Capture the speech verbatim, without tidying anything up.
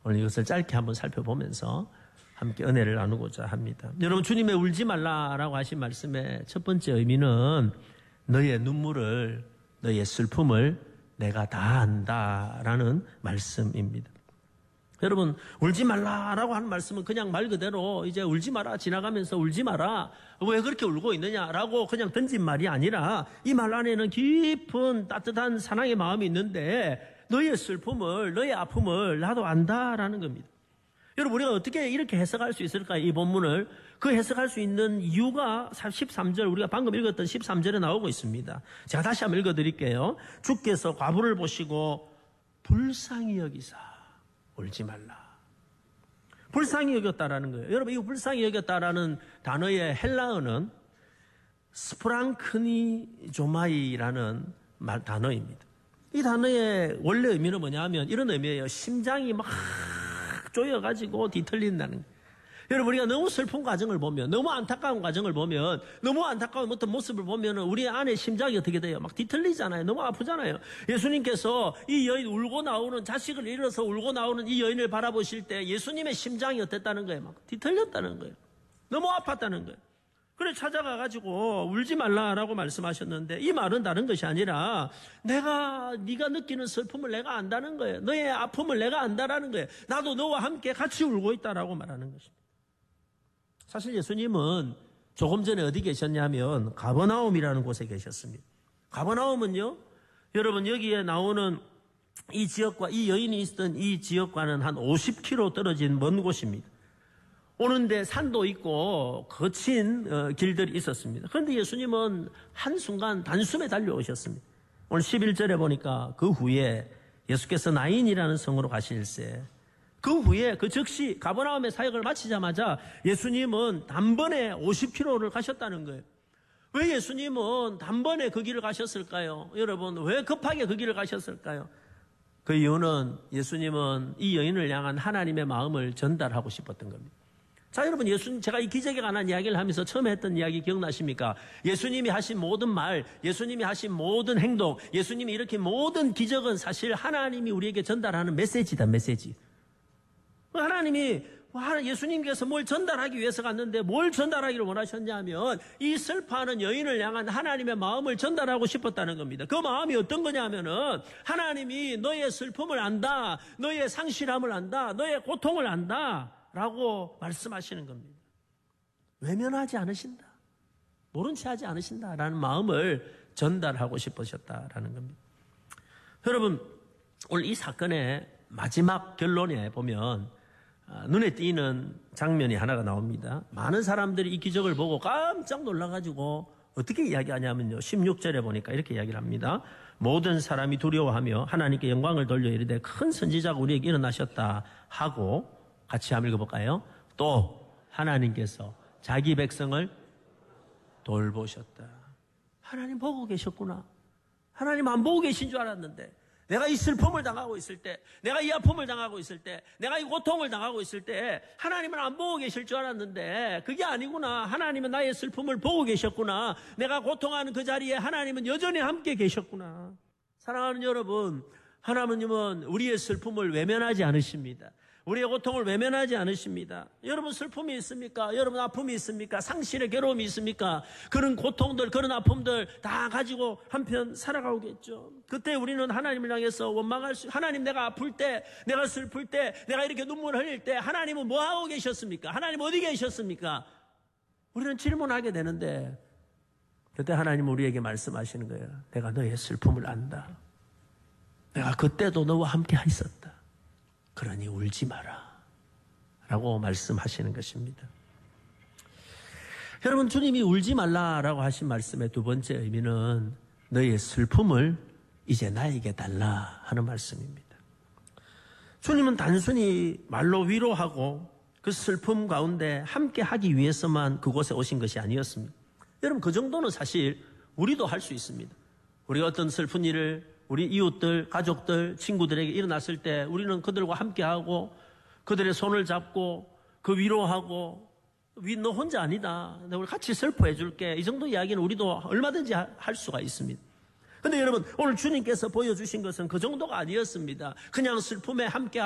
오늘 이것을 짧게 한번 살펴보면서 함께 은혜를 나누고자 합니다. 여러분, 주님의 울지 말라라고 하신 말씀의 첫 번째 의미는 너의 눈물을, 너의 슬픔을 내가 다 안다라는 말씀입니다. 여러분, 울지 말라라고 하는 말씀은 그냥 말 그대로 이제 울지 마라, 지나가면서 울지 마라, 왜 그렇게 울고 있느냐라고 그냥 던진 말이 아니라 이 말 안에는 깊은 따뜻한 사랑의 마음이 있는데 너의 슬픔을, 너의 아픔을 나도 안다라는 겁니다. 여러분, 우리가 어떻게 이렇게 해석할 수 있을까요? 이 본문을. 그 해석할 수 있는 이유가 십삼 절, 우리가 방금 읽었던 십삼 절에 나오고 있습니다. 제가 다시 한번 읽어드릴게요. 주께서 과부를 보시고 불쌍히 여기사 울지 말라. 불쌍히 여겼다라는 거예요. 여러분, 이 불쌍히 여겼다라는 단어의 헬라어는 스프랑크니조마이라는 말, 단어입니다. 이 단어의 원래 의미는 뭐냐면 이런 의미예요. 심장이 막 쪼여가지고 뒤틀린다는 거예요. 여러분, 우리가 너무 슬픈 과정을 보면, 너무 안타까운 과정을 보면, 너무 안타까운 어떤 모습을 보면 우리 안에 심장이 어떻게 돼요? 막 뒤틀리잖아요. 너무 아프잖아요. 예수님께서 이 여인, 울고 나오는, 자식을 잃어서 울고 나오는 이 여인을 바라보실 때 예수님의 심장이 어땠다는 거예요? 막 뒤틀렸다는 거예요. 너무 아팠다는 거예요. 그래 찾아가가지고 울지 말라라고 말씀하셨는데, 이 말은 다른 것이 아니라 내가, 네가 느끼는 슬픔을 내가 안다는 거예요. 너의 아픔을 내가 안다라는 거예요. 나도 너와 함께 같이 울고 있다라고 말하는 것입니다. 사실 예수님은 조금 전에 어디 계셨냐면 가버나움이라는 곳에 계셨습니다. 가버나움은요, 여러분, 여기에 나오는 이 지역과, 이 여인이 있었던 이 지역과는 한 오십 킬로미터 떨어진 먼 곳입니다. 오는데 산도 있고 거친 길들이 있었습니다. 그런데 예수님은 한순간 단숨에 달려오셨습니다. 오늘 십일 절에 보니까 그 후에 예수께서 나인이라는 성으로 가실새, 그 후에 그 즉시 가버나움의 사역을 마치자마자 예수님은 단번에 오십 킬로미터를 가셨다는 거예요. 왜 예수님은 단번에 그 길을 가셨을까요? 여러분, 왜 급하게 그 길을 가셨을까요? 그 이유는 예수님은 이 여인을 향한 하나님의 마음을 전달하고 싶었던 겁니다. 자, 여러분, 예수님, 제가 이 기적에 관한 이야기를 하면서 처음에 했던 이야기 기억나십니까? 예수님이 하신 모든 말, 예수님이 하신 모든 행동, 예수님이 일으킨 모든 기적은 사실 하나님이 우리에게 전달하는 메시지다, 메시지. 하나님이, 예수님께서 뭘 전달하기 위해서 갔는데 뭘 전달하기를 원하셨냐면 이 슬퍼하는 여인을 향한 하나님의 마음을 전달하고 싶었다는 겁니다. 그 마음이 어떤 거냐면은 하나님이 너의 슬픔을 안다, 너의 상실함을 안다, 너의 고통을 안다 라고 말씀하시는 겁니다. 외면하지 않으신다, 모른 채 하지 않으신다라는 마음을 전달하고 싶으셨다라는 겁니다. 여러분, 오늘 이 사건의 마지막 결론에 보면 눈에 띄는 장면이 하나가 나옵니다. 많은 사람들이 이 기적을 보고 깜짝 놀라가지고 어떻게 이야기하냐면요, 십육 절에 보니까 이렇게 이야기를 합니다. 모든 사람이 두려워하며 하나님께 영광을 돌려 이르되 큰 선지자가 우리에게 일어나셨다 하고, 같이 한번 읽어볼까요? 또 하나님께서 자기 백성을 돌보셨다. 하나님 보고 계셨구나. 하나님 안 보고 계신 줄 알았는데, 내가 이 슬픔을 당하고 있을 때, 내가 이 아픔을 당하고 있을 때, 내가 이 고통을 당하고 있을 때 하나님은 안 보고 계실 줄 알았는데 그게 아니구나. 하나님은 나의 슬픔을 보고 계셨구나. 내가 고통하는 그 자리에 하나님은 여전히 함께 계셨구나. 사랑하는 여러분, 하나님은 우리의 슬픔을 외면하지 않으십니다. 우리의 고통을 외면하지 않으십니다. 여러분, 슬픔이 있습니까? 여러분, 아픔이 있습니까? 상실의 괴로움이 있습니까? 그런 고통들, 그런 아픔들 다 가지고 한편 살아가겠죠. 그때 우리는 하나님을 향해서 원망할 수, 하나님, 내가 아플 때, 내가 슬플 때, 내가 이렇게 눈물 흘릴 때 하나님은 뭐 하고 계셨습니까? 하나님 어디 계셨습니까? 우리는 질문하게 되는데, 그때 하나님은 우리에게 말씀하시는 거예요. 내가 너의 슬픔을 안다. 내가 그때도 너와 함께 있었다. 그러니 울지 마라 라고 말씀하시는 것입니다. 여러분, 주님이 울지 말라라고 하신 말씀의 두 번째 의미는 너의 슬픔을 이제 나에게 달라 하는 말씀입니다. 주님은 단순히 말로 위로하고 그 슬픔 가운데 함께 하기 위해서만 그곳에 오신 것이 아니었습니다. 여러분, 그 정도는 사실 우리도 할 수 있습니다. 우리가 어떤 슬픈 일을 우리 이웃들, 가족들, 친구들에게 일어났을 때 우리는 그들과 함께하고 그들의 손을 잡고 그 위로하고, 너 혼자 아니다, 우리 같이 슬퍼해 줄게, 이 정도 이야기는 우리도 얼마든지 할 수가 있습니다. 그런데 여러분, 오늘 주님께서 보여주신 것은 그 정도가 아니었습니다. 그냥 슬픔에 함께